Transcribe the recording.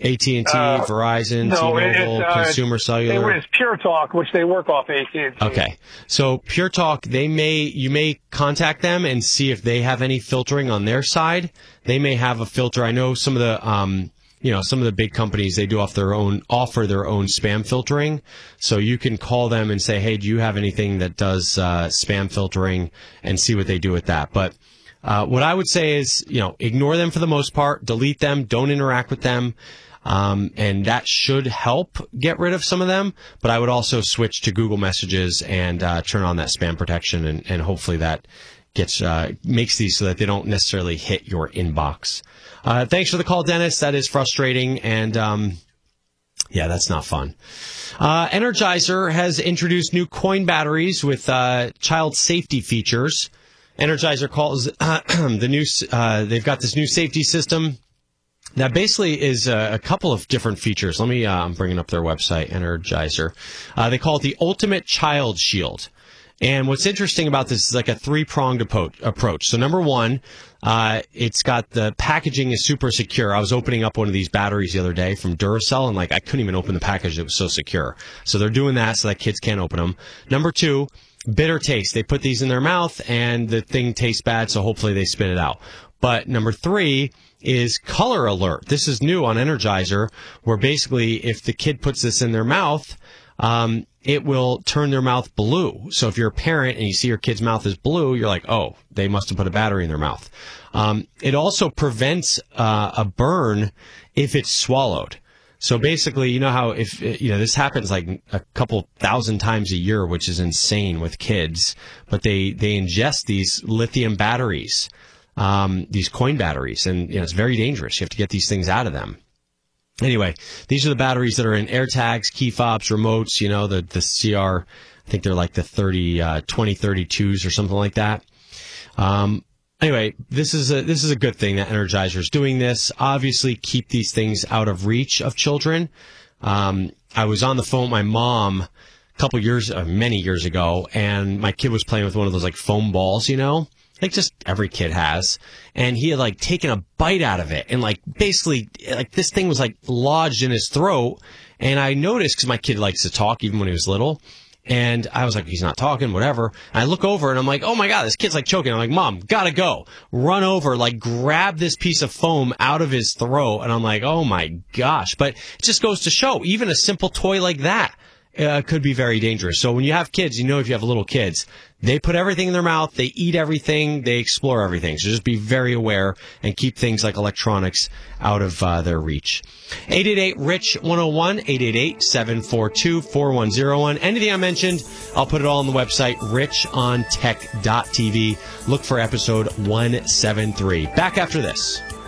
AT&T, Verizon, T-Mobile, Consumer Cellular. It's Pure Talk, which they work off AT&T. Okay. So Pure Talk, you may contact them and see if they have any filtering on their side. They may have a filter. I know some of the some of the big companies, they do offer their own spam filtering. So you can call them and say, hey, do you have anything that does spam filtering, and see what they do with that. But what I would say is, ignore them for the most part, delete them, don't interact with them. And that should help get rid of some of them. But I would also switch to Google Messages and turn on that spam protection, and hopefully that makes these so that they don't necessarily hit your inbox. Thanks for the call, Dennis. That is frustrating, and that's not fun. Energizer has introduced new coin batteries with child safety features. Energizer calls they've got this new safety system that basically is a couple of different features. Let me, I'm bringing up their website, Energizer. They call it the Ultimate Child Shield. And what's interesting about this is like a three-pronged approach. So number one, it's got the packaging is super secure. I was opening up one of these batteries the other day from Duracell, and I couldn't even open the package. It was so secure. So they're doing that so that kids can't open them. Number two, bitter taste. They put these in their mouth, and the thing tastes bad, so hopefully they spit it out. But number three is color alert. This is new on Energizer, where basically if the kid puts this in their mouth, it will turn their mouth blue. So if you're a parent and you see your kid's mouth is blue, you're like, oh, they must have put a battery in their mouth. It also prevents a burn if it's swallowed. So basically, you know how this happens like a couple thousand times a year, which is insane with kids, but they ingest these lithium batteries, these coin batteries, and it's very dangerous. You have to get these things out of them. Anyway, these are the batteries that are in AirTags, key fobs, remotes, the CR, I think they're like the 2032s or something like that. Anyway, this is a good thing that Energizer is doing this. Obviously, keep these things out of reach of children. I was on the phone with my mom many years ago, and my kid was playing with one of those like foam balls, like just every kid has, and he had taken a bite out of it, and basically this thing was lodged in his throat. And I noticed, because my kid likes to talk even when he was little, and I was like, he's not talking, whatever. And I look over and I'm like, oh my God, this kid's choking. I'm like, Mom, gotta go. Run over, grab this piece of foam out of his throat. And I'm like, oh my gosh. But it just goes to show, even a simple toy like that could be very dangerous. So when you have kids, if you have little kids, they put everything in their mouth, they eat everything, they explore everything. So just be very aware and keep things like electronics out of their reach. 888-RICH-101, 888-742-4101. Anything I mentioned, I'll put it all on the website, richontech.tv. Look for episode 173. Back after this.